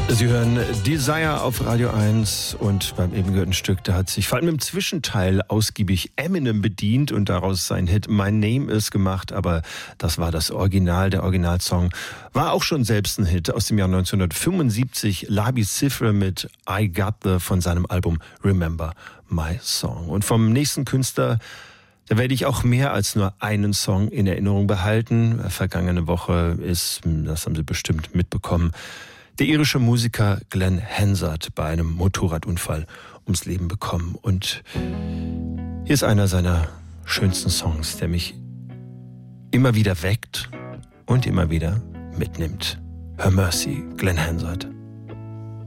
Sie hören Desire auf Radio 1 und beim eben gehörten Stück, da hat sich vor allem im Zwischenteil ausgiebig Eminem bedient und daraus sein Hit My Name Is gemacht, aber das war das Original, der Originalsong. War auch schon selbst ein Hit aus dem Jahr 1975, Labi Siffre mit I Got The von seinem Album Remember My Song. Und vom nächsten Künstler, da werde ich auch mehr als nur einen Song in Erinnerung behalten. Vergangene Woche ist, das haben Sie bestimmt mitbekommen, der irische Musiker Glenn Hansard bei einem Motorradunfall ums Leben bekommen. Und hier ist einer seiner schönsten Songs, der mich immer wieder weckt und immer wieder mitnimmt. Her Mercy, Glenn Hansard.